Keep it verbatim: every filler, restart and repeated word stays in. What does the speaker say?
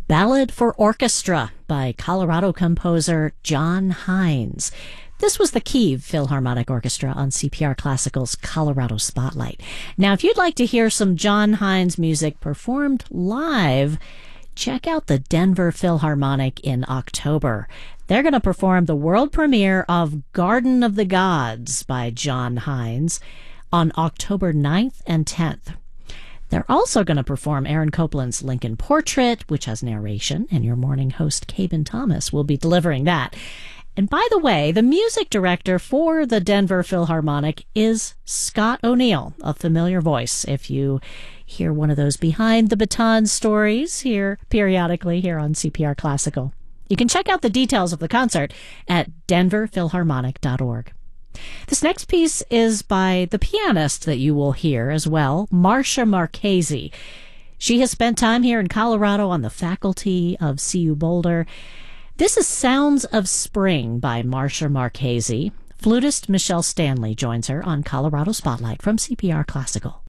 Ballad for Orchestra by Colorado composer John Hines. This was the Kiev Philharmonic Orchestra on C P R Classical's Colorado Spotlight. Now, if you'd like to hear some John Hines music performed live, check out the Denver Philharmonic in October. They're going to perform the world premiere of Garden of the Gods by John Hines on October ninth and tenth. They're also going to perform Aaron Copland's Lincoln Portrait, which has narration, and your morning host, Cabin Thomas, will be delivering that. And by the way, the music director for the Denver Philharmonic is Scott O'Neill, a familiar voice if you hear one of those behind the baton stories here periodically here on C P R Classical. You can check out the details of the concert at denver philharmonic dot org. This next piece is by the pianist that you will hear as well, Marcia Marchese. She has spent time here in Colorado on the faculty of C U Boulder. This is Sounds of Spring by Marcia Marchese. Flutist Michelle Stanley joins her on Colorado Spotlight from C P R Classical.